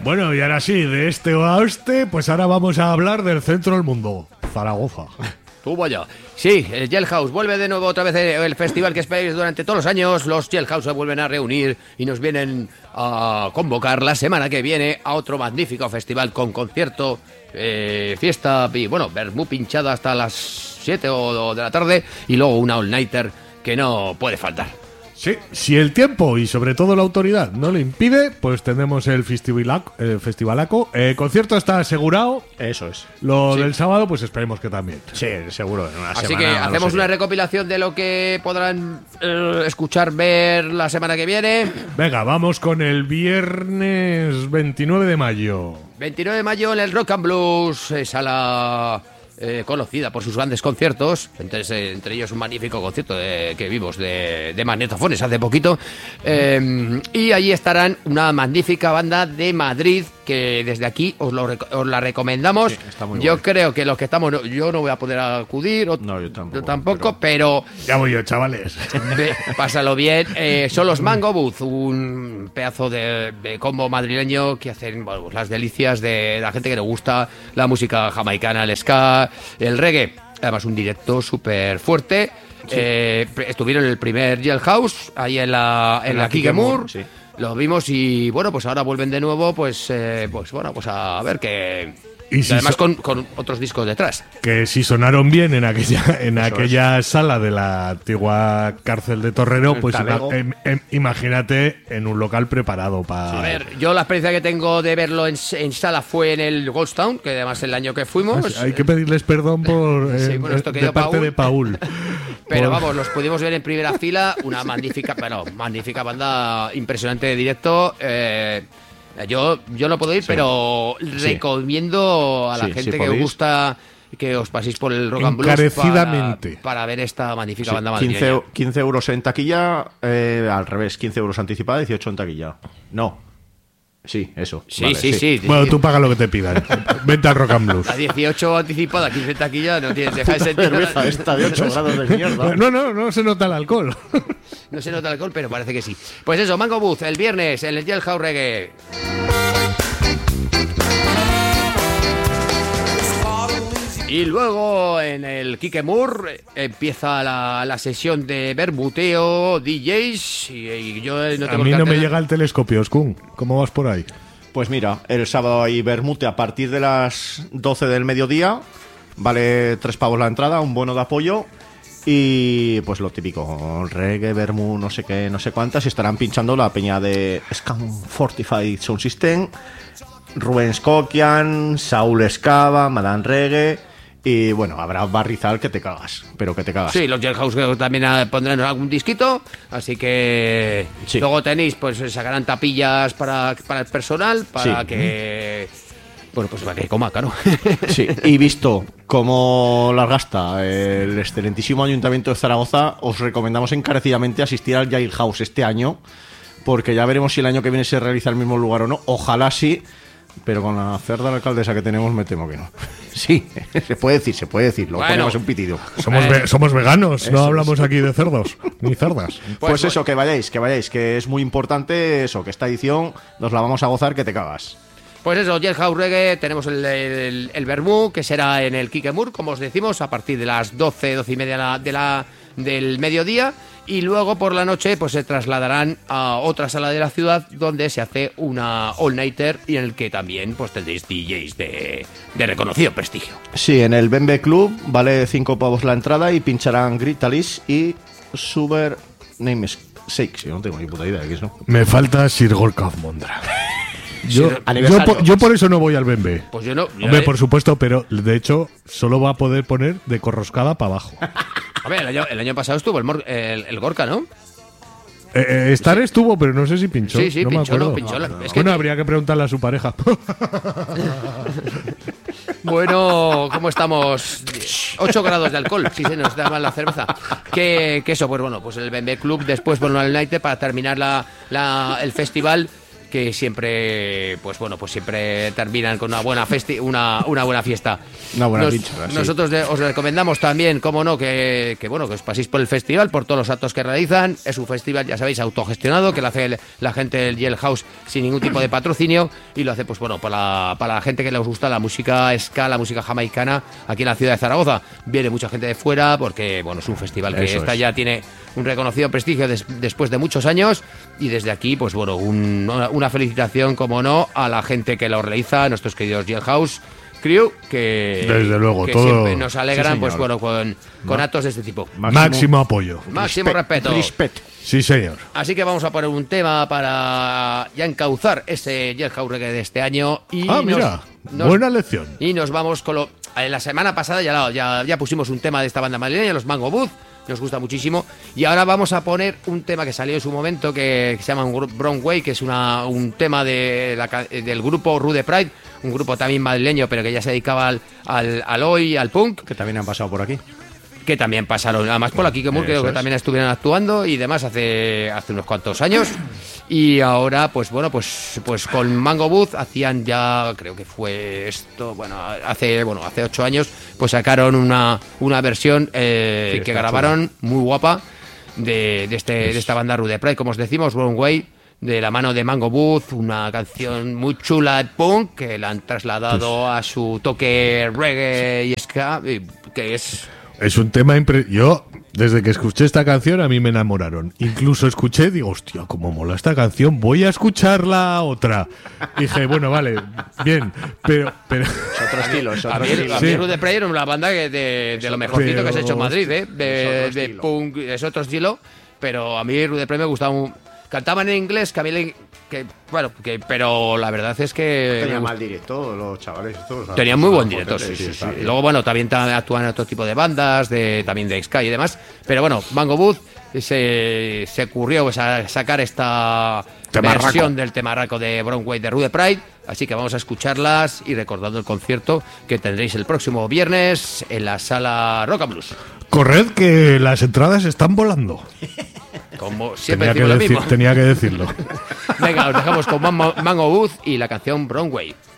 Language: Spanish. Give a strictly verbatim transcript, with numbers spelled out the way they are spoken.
Bueno, y ahora sí, de este a oeste, pues ahora vamos a hablar del centro del mundo, Zaragoza. Tú vaya. Sí, el Jailhouse vuelve de nuevo otra vez el festival que esperáis durante todos los años. Los Jailhouse se vuelven a reunir y nos vienen a convocar la semana que viene a otro magnífico festival con concierto, eh, fiesta y, bueno, vermú pinchada hasta las siete o de la tarde y luego una all-nighter que no puede faltar. Sí, si el tiempo y sobre todo la autoridad no lo impide, pues tendremos el festivalaco. El festivalaco. El concierto está asegurado. Eso es. Lo Sí. del sábado, pues esperemos que también. Sí, seguro. En una Así semana que no hacemos sé una qué. recopilación de lo que podrán eh, escuchar, ver la semana que viene. Venga, vamos con el viernes veintinueve de mayo. veintinueve de mayo en el Rock and Blues, eh, sala eh, conocida por sus grandes conciertos, entonces, eh, entre ellos un magnífico concierto de, que vimos de, de Magnetofones hace poquito, eh, y allí estarán una magnífica banda de Madrid que desde aquí os, lo, rec- os la recomendamos. Sí, está muy yo guay. creo que los que estamos, no- yo no voy a poder acudir, o- No, yo tampoco, tampoco, pero... Ya voy yo, chavales. Ve, pásalo bien. Eh, son los Mango Booth, un pedazo de, de combo madrileño que hacen, bueno, pues las delicias de la gente que le gusta la música jamaicana, el ska, el reggae. Además, un directo súper fuerte. Eh, pre- estuvieron en el primer Jailhouse, ahí en la, en En la la Kike Moore. Kike Moore, sí. Los vimos y, bueno, pues ahora vuelven de nuevo, pues, eh, pues bueno, pues a ver qué... Y Y si además so- con, con otros discos detrás. Que si sonaron bien en aquella en Eso aquella sala de la antigua cárcel de Torrero, El pues ima- Talego. em- em- imagínate en un local preparado para... A ver, yo la experiencia que tengo de verlo en, en sala fue en el Goldstown, que además el año que fuimos. Hay que pedirles perdón por Sí, eh, bueno, esto de querido parte Paul. de Paul. Pero Por- vamos, los pudimos ver en primera fila, una magnífica, bueno, magnífica banda, impresionante de directo. eh, yo, yo no puedo ir, pero recomiendo a la Sí, gente si que os podéis. gusta que os paséis por el Rock and Blues Encarecidamente. para, para ver esta magnífica Sí, banda madrileña. quince, quince euros en taquilla, eh, al revés, quince euros anticipada, dieciocho en taquilla. No. Sí, eso. Sí, vale, sí, sí. Bueno, tú paga lo que te pidan. Vente al Rock and Blues. La dieciocho anticipada, quince en taquilla, no tienes deja de sentir nada. Cerveza esta de ocho grados de mierda. No, no, no se nota el alcohol. No se nota el alcohol, pero parece que sí. Pues eso, Mango Booth, el viernes, en el Jailhouse Reggae. Y luego en el Kike Moore empieza la, la sesión de berbuteo, D Js, y, y yo no A tengo mí el no me cartel. llega el telescopio, Skun. ¿Cómo vas por ahí? Pues mira, el sábado hay Bermute a partir de las doce del mediodía. Vale tres pavos la entrada, un bono de apoyo. Y pues lo típico, reggae, vermú, no sé qué, no sé cuántas. Y estarán pinchando la peña de Scan Fortified Sound System, Rubén Skokian, Saúl Escava, Madame Reggae. Y bueno, habrá barrizal que te cagas, pero que te cagas. Sí, los Jailhouse también eh, pondrán algún disquito, así que Sí. luego tenéis, pues sacarán tapillas para, para el personal, para Sí. que... Bueno, pues para que coma, claro. Sí, y visto cómo las gasta el excelentísimo Ayuntamiento de Zaragoza, os recomendamos encarecidamente asistir al Jailhouse este año, porque ya veremos si el año que viene se realiza el mismo lugar o no. Ojalá sí, pero con la cerda alcaldesa que tenemos me temo que no. Sí, se puede decir, se puede decir, lo Bueno. ponemos un pitido. Somos, ve- somos veganos, no Eso hablamos aquí de cerdos, ni cerdas. Pues, Pues eso, que vayáis, que vayáis, que es muy importante eso, que esta edición nos la vamos a gozar que te cagas. Pues eso, Jailhouse Reggae, tenemos el, el, el Vermú, que será en el Kike Moore, como os decimos, a partir de las doce, doce y media de la, de la, del mediodía, y luego por la noche pues se trasladarán a otra sala de la ciudad donde se hace una all-nighter y en el que también pues tendréis D Js de, de reconocido prestigio. Sí, en el Bembe Club vale cinco pavos la entrada y pincharán Gritalis y Super Namesake. Yo no tengo ni puta idea de qué es, ¿no? Me falta Sir Gorka Mondra. Yo, Sí, yo, aniversario. por, yo por eso no voy al Bembe. Pues yo no... yo, Hombre, eh, por supuesto, pero de hecho solo va a poder poner de corroscada para abajo. A ver, el año, el año pasado estuvo el, Mor- el, el Gorka, ¿no? Eh, eh, Star estuvo, pero no sé si pinchó. Sí, sí, no pinchó, me no, acuerdo. pinchó. la- es que, Bueno, habría que preguntarle a su pareja. bueno, ¿cómo estamos? ocho grados de alcohol, si se nos da mal la cerveza. Que, que eso, pues bueno, pues el Bembe Club, después, bueno, el night para terminar la, la, el festival, que siempre, pues bueno, pues siempre terminan con una buena festi una, una buena fiesta. Una buena Nos, pinchada, sí. Nosotros de, os recomendamos también, como no, que, que bueno, que os paséis por el festival, por todos los actos que realizan. Es un festival, ya sabéis, autogestionado, que lo hace el, la gente del Jailhouse sin ningún tipo de patrocinio, y lo hace, pues bueno, para, para la gente que les gusta la música ska, la música jamaicana, aquí en la ciudad de Zaragoza. Viene mucha gente de fuera, porque bueno, es un festival que Eso esta es. ya tiene un reconocido prestigio des, después de muchos años, y desde aquí, pues bueno, un, una, una felicitación, como no, a la gente que lo realiza, a nuestros queridos Jailhouse Crew, que, Desde luego, que todo- siempre nos alegran, sí, pues señor. bueno, con, con actos de este tipo. Máximo, apoyo. Máximo respeto. Respeto. Sí, señor. Así que vamos a poner un tema para ya encauzar ese Jailhouse Reggae de este año. Y Ah, mira, nos- nos- buena lección. Y nos vamos con lo... eh, La semana pasada ya, ya, ya pusimos un tema de esta banda madrileña, los Mango Booth, nos gusta muchísimo. Y ahora vamos a poner un tema que salió en su momento, que, que se llama Brown Way, que es una, un tema de la ca- del grupo Rude Pride, un grupo también madrileño, pero que ya se dedicaba al, al, al hoy, al punk, Que también han pasado por aquí. que también pasaron, además por aquí que creo Eso que es. también estuvieron actuando y demás hace, hace unos cuantos años. Y ahora, pues bueno, pues pues con Mango Booth hacían ya, creo que fue esto, bueno, hace bueno hace ocho años, pues sacaron una, una versión eh, Sí, que está grabaron muy guapa de, de, este, de esta banda Rude Pride, como os decimos, Wrong Way, de la mano de Mango Booth, una canción muy chula de punk que la han trasladado a su toque reggae y ska, y que es... Es un tema impre... Yo, desde que escuché esta canción, a mí me enamoraron. Incluso escuché, digo, hostia, cómo mola esta canción, voy a escuchar la otra. Dije, bueno, vale, bien, pero... pero... Es otro estilo, es A otro mí, estilo. a mí Sí. Rude Pride era una banda que de, de lo mejorcito que se ha hecho en Madrid, ¿eh? De, Es otro de estilo. punk, es otro estilo, pero a mí Rude Pride me gustaba un... Cantaban en inglés, que a mí le- que, bueno, que, pero la verdad es que... Tenía me mal directo, los chavales. Todos, Tenían muy buen director, sí, potentes, sí, sí. está bien. Luego, bueno, también ta- actúan en otro tipo de bandas, de, también de Sky y demás. Pero bueno, Mango Booth se, se ocurrió pues, a sacar esta Temarraco. versión del temarraco de Brown Way de Rude Pride. Así que vamos a escucharlas y recordando el concierto que tendréis el próximo viernes en la sala Rock and Blues. Corred que las entradas están volando. Como siempre Tenía que, decimos lo decir- mismo. tenía que decirlo. Venga, os dejamos con Mango, Mango Booth y la canción Brown Way.